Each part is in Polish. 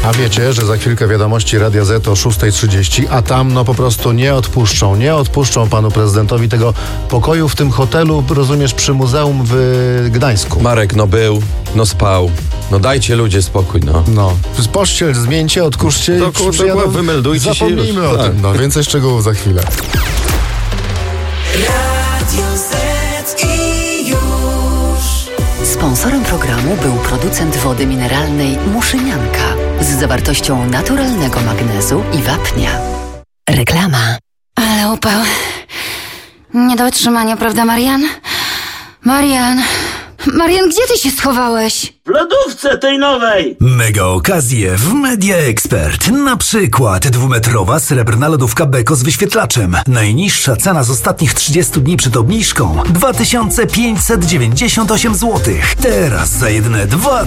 A wiecie, że za chwilkę wiadomości Radia Z o 6:30, a tam po prostu nie odpuszczą panu prezydentowi tego pokoju w tym hotelu, rozumiesz, przy muzeum w Gdańsku. Marek, był, spał. Dajcie ludzie spokój, No. Pościel zmieńcie, odkurzcie i przyjadą. Wymeldujcie się. Zapomnijmy o tym. Więcej szczegółów za chwilę. Radio Z i już. Sponsorem programu był producent wody mineralnej Muszynianka z zawartością naturalnego magnezu i wapnia. Reklama. Ale upał. Nie do wytrzymania, prawda, Marian? Marian, gdzie ty się schowałeś? W lodówce tej nowej! Mega okazje w Media Expert. Na przykład 2-metrowa srebrna lodówka Beko z wyświetlaczem. Najniższa cena z ostatnich 30 dni przed obniżką 2598 zł. Teraz za jedyne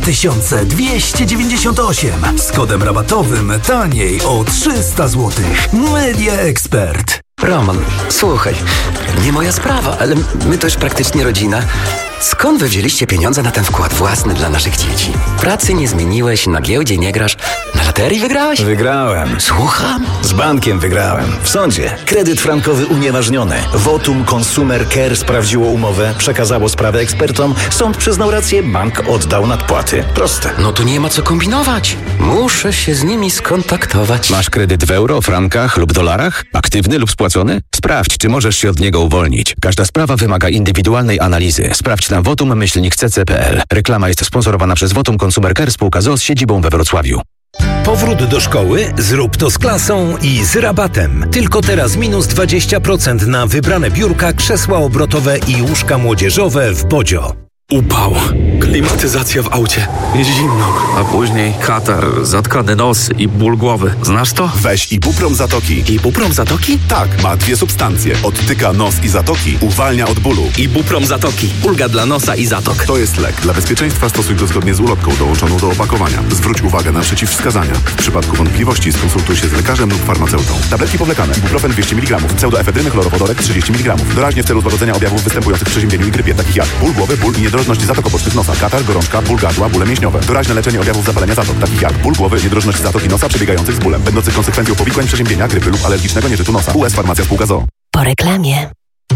2298. Z kodem rabatowym taniej o 300 zł. Media Expert. Roman, słuchaj, nie moja sprawa, ale my to już praktycznie rodzina. Skąd wy wzięliście pieniądze na ten wkład własny dla naszych dzieci? Pracy nie zmieniłeś, na giełdzie nie grasz, na loterii wygrałeś? Wygrałem. Słucham? Z bankiem wygrałem. W sądzie. Kredyt frankowy unieważniony. Votum Consumer Care sprawdziło umowę, przekazało sprawę ekspertom, sąd przyznał rację, bank oddał nadpłaty. Proste. No tu nie ma co kombinować. Muszę się z nimi skontaktować. Masz kredyt w euro, frankach lub dolarach? Aktywny lub spłacony? Sprawdź, czy możesz się od niego uwolnić. Każda sprawa wymaga indywidualnej analizy. Sprawdź na votum-cc.pl. Reklama jest sponsorowana przez Votum Consumer Care spółka z siedzibą we Wrocławiu. Powrót do szkoły? Zrób to z klasą i z rabatem. Tylko teraz minus 20% na wybrane biurka, krzesła obrotowe i łóżka młodzieżowe w Bodzio. Upał, klimatyzacja w aucie, jest zimno, a później katar, zatkany nos i ból głowy. Znasz to? Weź Ibuprom Zatoki. Ibuprom Zatoki? Tak, ma 2 substancje. Odtyka nos i zatoki, uwalnia od bólu. Ibuprom Zatoki. Ulga dla nosa i zatok. To jest lek. Dla bezpieczeństwa stosuj go zgodnie z ulotką dołączoną do opakowania. Zwróć uwagę na przeciwwskazania. W przypadku wątpliwości skonsultuj się z lekarzem lub farmaceutą. Tabletki powlekane. Ibuprofen 200 mg. Pseudoefedryny chlorowodorek 30 mg. Doraźnie w celu złagodzenia objawów występujących w przeziębieniu i grypie, takich jak ból głowy, ból i niedrożność zatok obocznych nosa, katar, gorączka, ból gardła, bóle mięśniowe. Doraźne leczenie objawów zapalenia zatok, takich jak ból głowy, niedrożność zatok i nosa przebiegających z bólem, będących konsekwencją powikłań przeziębienia, grypy lub alergicznego nieżytu nosa. US Farmacja Spółka ZOO. Po reklamie.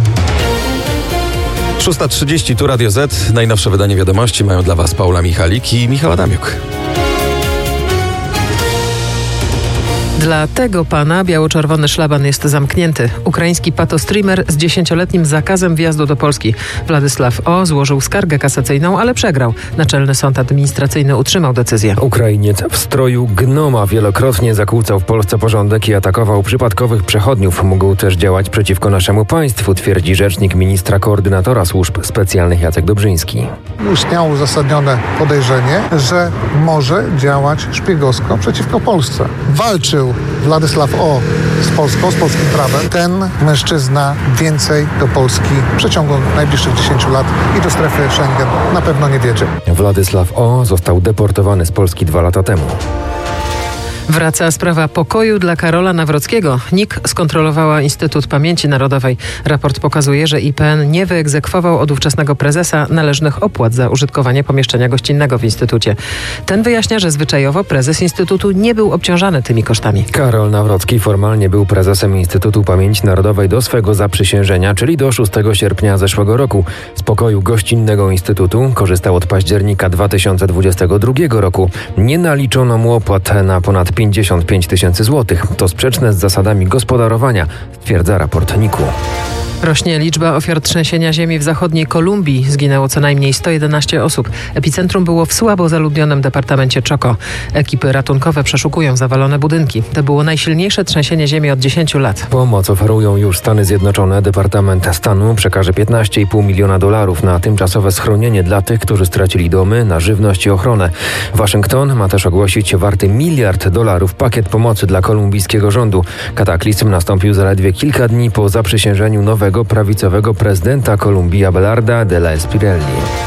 6:30, tu Radio Z. Najnowsze wydanie wiadomości mają dla Was Paula Michalik i Michał Adamiuk. Dla tego pana biało-czerwony szlaban jest zamknięty. Ukraiński patostreamer z 10-letnim zakazem wjazdu do Polski. Władysław O. złożył skargę kasacyjną, ale przegrał. Naczelny Sąd Administracyjny utrzymał decyzję. Ukrainiec w stroju gnoma wielokrotnie zakłócał w Polsce porządek i atakował przypadkowych przechodniów. Mógł też działać przeciwko naszemu państwu, twierdzi rzecznik ministra koordynatora służb specjalnych Jacek Dobrzyński. Istniało uzasadnione podejrzenie, że może działać szpiegowsko przeciwko Polsce. Walczył Władysław O. z Polską, z polskim prawem. Ten mężczyzna więcej do Polski w przeciągu najbliższych 10 lat i do strefy Schengen na pewno nie wiedzie. Władysław O. został deportowany z Polski 2 lata temu. Wraca sprawa pokoju dla Karola Nawrockiego. NIK skontrolowała Instytut Pamięci Narodowej. Raport pokazuje, że IPN nie wyegzekwował od ówczesnego prezesa należnych opłat za użytkowanie pomieszczenia gościnnego w Instytucie. Ten wyjaśnia, że zwyczajowo prezes Instytutu nie był obciążany tymi kosztami. Karol Nawrocki formalnie był prezesem Instytutu Pamięci Narodowej do swego zaprzysiężenia, czyli do 6 sierpnia zeszłego roku. Z pokoju gościnnego Instytutu korzystał od października 2022 roku. Nie naliczono mu opłat na ponad 55 tysięcy złotych. To sprzeczne z zasadami gospodarowania, stwierdza raport NIK-u. Rośnie liczba ofiar trzęsienia ziemi w zachodniej Kolumbii. Zginęło co najmniej 111 osób. Epicentrum było w słabo zaludnionym departamencie Chocó. Ekipy ratunkowe przeszukują zawalone budynki. To było najsilniejsze trzęsienie ziemi od 10 lat. Pomoc oferują już Stany Zjednoczone. Departament Stanu przekaże $15,5 miliona na tymczasowe schronienie dla tych, którzy stracili domy, na żywność i ochronę. Waszyngton ma też ogłosić warty $1 miliard pakiet pomocy dla kolumbijskiego rządu. Kataklizm nastąpił zaledwie kilka dni po zaprzysiężeniu nowego prawicowego prezydenta Kolumbii Abelarda de la Esprielli.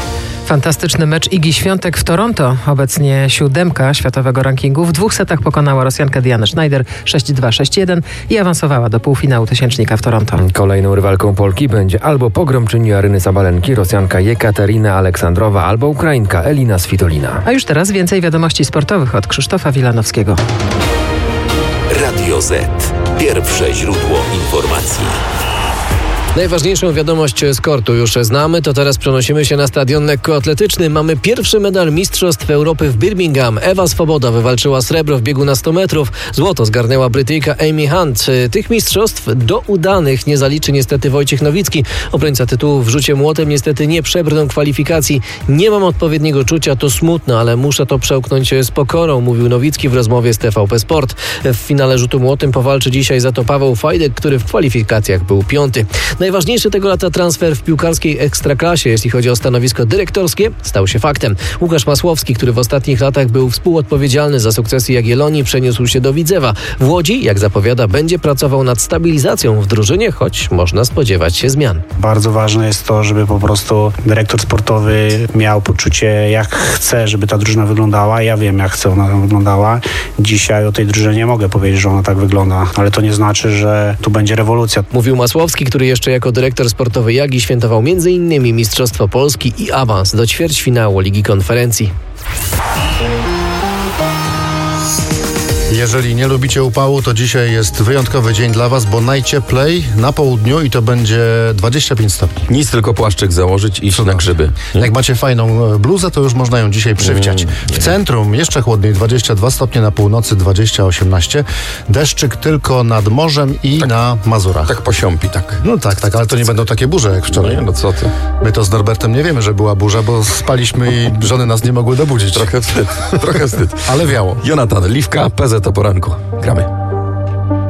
Fantastyczny mecz Igi Świątek w Toronto. Obecnie 7. światowego rankingu. W 2 setach pokonała Rosjankę Dianę Schneider 6-2, 6-1 i awansowała do półfinału tysięcznika w Toronto. Kolejną rywalką Polki będzie albo pogromczyni Aryny Sabalenki, Rosjanka Jekaterina Aleksandrowa, albo Ukrainka Elina Svitolina. A już teraz więcej wiadomości sportowych od Krzysztofa Wilanowskiego. Radio Z. Pierwsze źródło informacji. Najważniejszą wiadomość z kortu już znamy, to teraz przenosimy się na stadion lekkoatletyczny. Mamy pierwszy medal Mistrzostw Europy w Birmingham. Ewa Swoboda wywalczyła srebro w biegu na 100 metrów. Złoto zgarnęła Brytyjka Amy Hunt. Tych mistrzostw do udanych nie zaliczy niestety Wojciech Nowicki. Obrońca tytułu w rzucie młotem niestety nie przebrnął kwalifikacji. Nie mam odpowiedniego czucia, to smutno, ale muszę to przełknąć z pokorą, mówił Nowicki w rozmowie z TVP Sport. W finale rzutu młotem powalczy dzisiaj za to Paweł Fajdek, który w kwalifikacjach był 5. Najważniejszy tego lata transfer w piłkarskiej ekstraklasie, jeśli chodzi o stanowisko dyrektorskie, stał się faktem. Łukasz Masłowski, który w ostatnich latach był współodpowiedzialny za sukcesy Jagiellonii, przeniósł się do Widzewa. W Łodzi, jak zapowiada, będzie pracował nad stabilizacją w drużynie, choć można spodziewać się zmian. Bardzo ważne jest to, żeby po prostu dyrektor sportowy miał poczucie, jak chce, żeby ta drużyna wyglądała. Ja wiem, jak chce ona wyglądała. Dzisiaj o tej drużynie nie mogę powiedzieć, że ona tak wygląda, ale to nie znaczy, że tu będzie rewolucja. Mówił Masłowski, który jeszcze jako dyrektor sportowy Jagi świętował m.in. Mistrzostwo Polski i awans do ćwierćfinału Ligi Konferencji. Jeżeli nie lubicie upału, to dzisiaj jest wyjątkowy dzień dla Was, bo najcieplej na południu i to będzie 25 stopni. Nic, tylko płaszczyk założyć i iść na grzyby. Jak macie fajną bluzę, to już można ją dzisiaj przywdziać. W centrum jeszcze chłodniej, 22 stopnie, na północy 20-18. Deszczyk tylko nad morzem i na Mazurach. Tak posiąpi, tak. No tak, ale to nie będą takie burze jak wczoraj. No co ty? My to z Norbertem nie wiemy, że była burza, bo spaliśmy i żony nas nie mogły dobudzić. Trochę wstyd. Ale wiało. Jonatan, Liwka, PZ o poranku. Gramy.